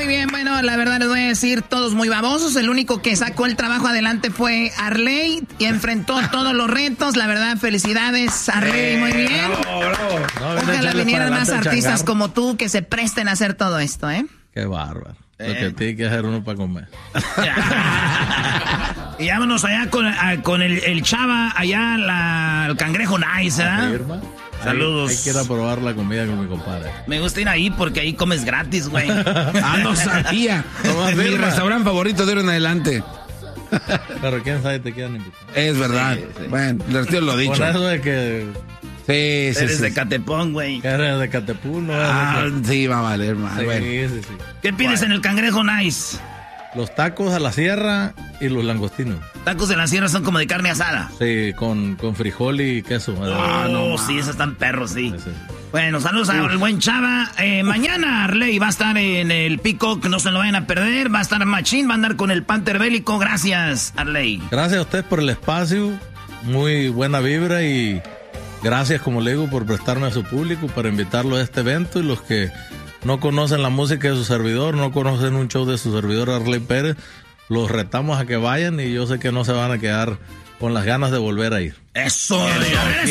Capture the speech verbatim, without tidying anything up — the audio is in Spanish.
muy bien. Bueno, la verdad les voy a decir, todos muy babosos. El único que sacó el trabajo adelante fue Arley y enfrentó todos los retos. La verdad, felicidades, Arley, muy bien. Bravo, bravo. No, ojalá vinieran más artistas changar. Como tú que se presten a hacer todo esto, ¿eh? Qué bárbaro. Eh. Lo que tiene que hacer uno para comer. Y vámonos allá con, a, con el, el Chava, allá la, el Cangrejo Nice, ¿eh? Saludos. Hay, hay que ir a probar la comida con mi compadre. Me gusta ir ahí porque ahí comes gratis, güey. Ah, no sabía. Es mi restaurante favorito de ahora en adelante. Pero quién sabe te quedan invitados. Es verdad. Sí, sí. Bueno, les tío lo dicho. Por eso es que... Sí, sí, Eres sí. de Catepón, güey. Eres de Catepún, ¿no? Ah, de... sí, va a valer mal. Sí, bueno. sí, sí. ¿Qué pides bueno. en el Cangrejo Nice? Los tacos a la sierra y los langostinos. Tacos de la sierra son como de carne asada. Sí, con, con frijol y queso. Ah, no, no, sí, esos están perros, sí. sí, sí. Bueno, saludos al buen Chava. Eh, mañana Arley va a estar en el Peacock, no se lo vayan a perder. Va a estar Machín, va a andar con el Panther Bélico. Gracias, Arley. Gracias a ustedes por el espacio. Muy buena vibra y gracias, como le digo, por prestarme a su público para invitarlo a este evento. Y los que no conocen la música de su servidor, no conocen un show de su servidor Arley Pérez, los retamos a que vayan y yo sé que no se van a quedar con las ganas de volver a ir. Eso,